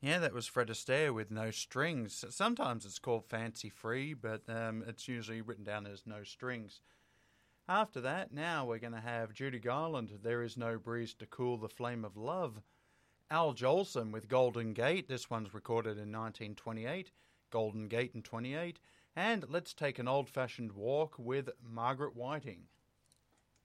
Yeah, that was Fred Astaire with No Strings. Sometimes it's called Fancy Free, but it's usually written down as No Strings. After that, now we're going to have Judy Garland, There Is No Breeze to Cool the Flame of Love. Al Jolson with Golden Gate. This one's recorded in 1928. Golden Gate in 28. And Let's Take an Old-Fashioned Walk with Margaret Whiting.